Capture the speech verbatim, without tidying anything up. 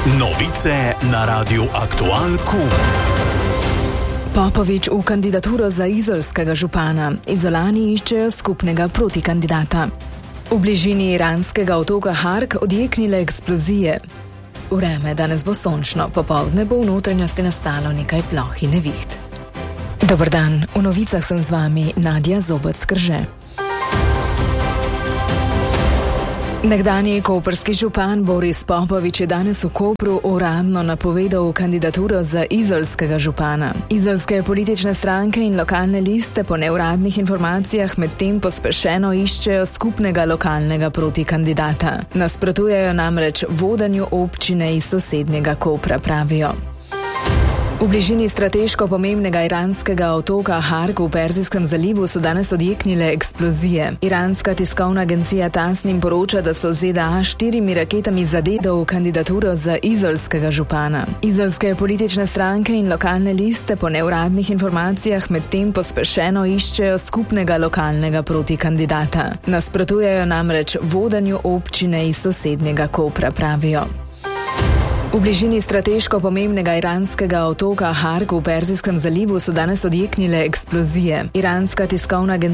Novice na Radiu Aktual Q. Popovič v kandidaturo za izolskega župana. Izolani iščejo skupnega protikandidata. V bližini iranskega otoka Hark odjeknile eksplozije. Vreme danes bo sončno, popoldne bo v notranjosti nastalo nekaj ploh in neviht. Dober dan, v novicah sem z vami Nadja Zobec-Krže. Nekdanji koprski župan Boris Popovič je danes v Kopru uradno napovedal kandidaturo za izolskega župana. Izolske politične stranke in lokalne liste po neuradnih informacijah medtem pospešeno iščejo skupnega lokalnega protikandidata. Nasprotujejo namreč vodenju občine iz sosednjega Kopra, pravijo. V bližini strateško pomembnega iranskega otoka Hark v Perzijskem zalivu so danes odjeknile eksplozije. Iranska tiskovna agencija Tasnim poroča, da so Z D A štirimi raketami zadele kandidaturo za izolskega župana. Izolske politične stranke in lokalne liste po neuradnih informacijah medtem pospešeno iščejo skupnega lokalnega protikandidata. Nasprotujejo namreč vodenju občine iz sosednjega Kopra, pravijo. V bližini strateško pomembnega iranskega otoka Hark v Perzijskem zalivu so danes odjeknile eksplozije. Iranska tiskovna agencija